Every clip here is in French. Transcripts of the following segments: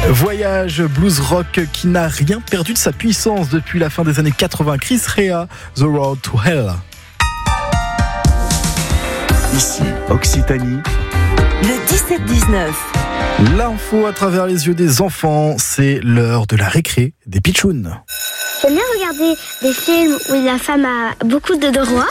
Voyage blues rock qui n'a rien perdu de sa puissance depuis la fin des années 80. Chris Rea, The Road to Hell. Ici, Occitanie. Le 17-19. L'info à travers les yeux des enfants, c'est l'heure de la récré des pitchouns. J'aime bien regarder des films où la femme a beaucoup de droits.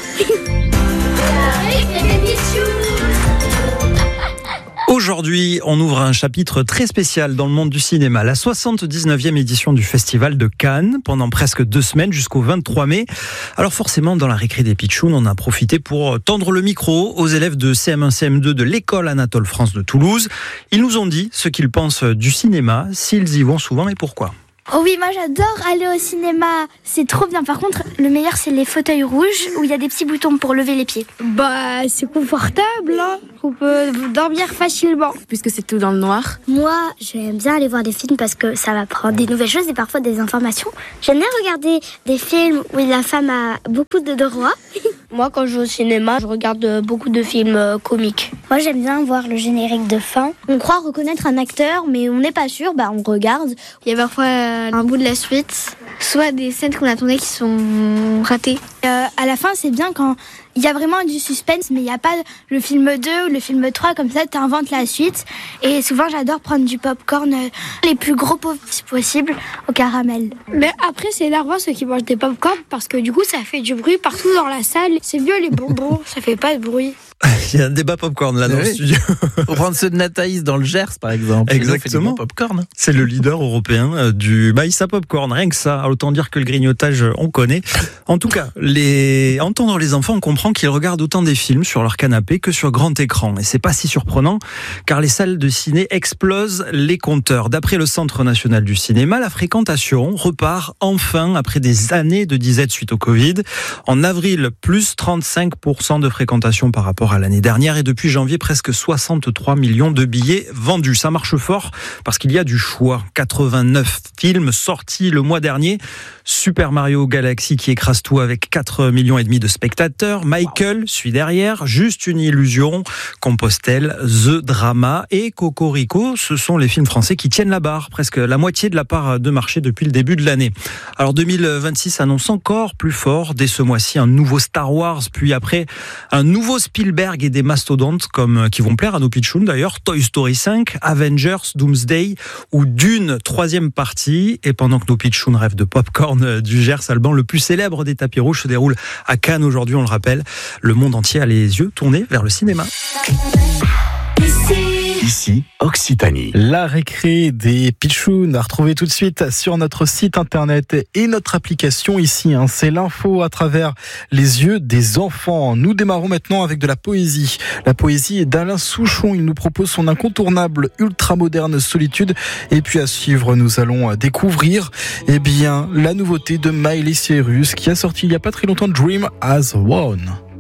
Aujourd'hui, on ouvre un chapitre très spécial dans le monde du cinéma, la 79e édition du Festival de Cannes, pendant presque 2 semaines jusqu'au 23 mai. Alors forcément, dans la récré des pitchouns, on a profité pour tendre le micro aux élèves de CM1, CM2 de l'école Anatole France de Toulouse. Ils nous ont dit ce qu'ils pensent du cinéma, s'ils y vont souvent et pourquoi. Oh oui, moi j'adore aller au cinéma, c'est trop bien. Par contre, le meilleur c'est les fauteuils rouges où il y a des petits boutons pour lever les pieds. Bah, c'est confortable, hein. On peut dormir facilement. Puisque c'est tout dans le noir. Moi, j'aime bien aller voir des films parce que ça m'apprend des nouvelles choses et parfois des informations. J'aime bien regarder des films où la femme a beaucoup de droits. Moi, quand je vais au cinéma, je regarde beaucoup de films comiques. Moi, j'aime bien voir le générique de fin. On croit reconnaître un acteur, mais on n'est pas sûr, on regarde. Il y a parfois un bout de la suite, soit des scènes qu'on attendait qui sont ratées. À la fin, c'est bien quand il y a vraiment du suspense, mais il n'y a pas le film 2 ou le film 3, comme ça, tu inventes la suite. Et souvent, j'adore prendre du popcorn, les plus gros possibles, au caramel. Mais après, c'est énervant ceux qui mangent des popcorn, parce que du coup, ça fait du bruit partout dans la salle. C'est mieux les bonbons, ça fait pas de bruit. Il y a un débat popcorn là dans le studio. Faut prendre ceux de Nathalie dans le Gers, par exemple. Exactement. Popcorn. C'est le leader européen du maïs à popcorn. Rien que ça. Autant dire que le grignotage, on connaît. En tout cas, entendre les enfants, on comprend qu'ils regardent autant des films sur leur canapé que sur grand écran. Et c'est pas si surprenant, car les salles de ciné explosent les compteurs. D'après le Centre national du cinéma, la fréquentation repart enfin après des années de disette suite au Covid. En avril, plus 35% de fréquentation par rapport à l'année dernière, et depuis janvier, presque 63 millions de billets vendus. Ça marche fort parce qu'il y a du choix. 89 films sortis le mois dernier. Super Mario Galaxy qui écrase tout avec 4,5 millions de spectateurs. Michael suit derrière. Juste une illusion. Compostelle, The Drama et Cocorico. Ce sont les films français qui tiennent la barre. Presque la moitié de la part de marché depuis le début de l'année. Alors 2026 annonce encore plus fort. Dès ce mois-ci, un nouveau Star Wars. Puis après, un nouveau Spielberg et des mastodontes qui vont plaire à nos pitchouns d'ailleurs. Toy Story 5, Avengers, Doomsday ou Dune, 3e partie. Et pendant que nos pitchouns rêvent de popcorn du Gers, Alban, le plus célèbre des tapis rouges, se déroule à Cannes aujourd'hui, on le rappelle. Le monde entier a les yeux tournés vers le cinéma. Ici, Occitanie. La récré des pitchouns à retrouver tout de suite sur notre site internet et notre application ici. C'est l'info à travers les yeux des enfants. Nous démarrons maintenant avec de la poésie. La poésie d'Alain Souchon. Il nous propose son incontournable ultra-moderne Solitude. Et puis à suivre, nous allons découvrir la nouveauté de Miley Cyrus qui a sorti il n'y a pas très longtemps Dream as One.